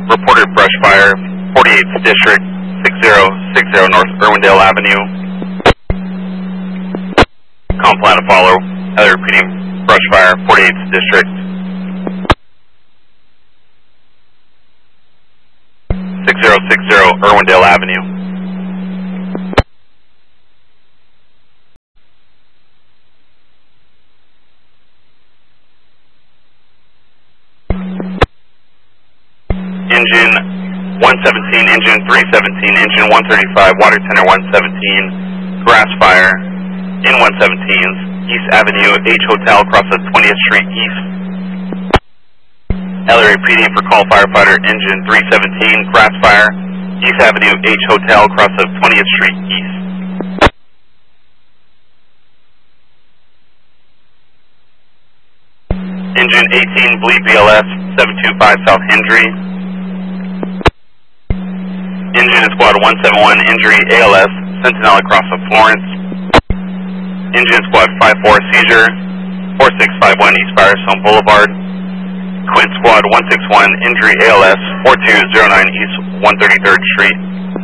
reported brush fire, 48th District, 6060 North Irwindale Avenue. Calm plan to follow. Heather repeating brush fire, 48th District. 6060 Irwindale Avenue. Engine 117, engine 317, engine 135, water tender 117, grass fire in 117s, East Avenue, H Hotel across the 20th Street East. Ellery PD for call firefighter, engine 317, grass fire, East Avenue, H Hotel across the 20th Street East. Engine 18, bleed BLS, 725 South Hendry. Engine Squad 171, injury ALS, Sentinel across of Florence. Engine Squad 54, seizure, 4651 East Firestone Boulevard. Quint Squad 161, injury ALS, 4209 East 133rd Street.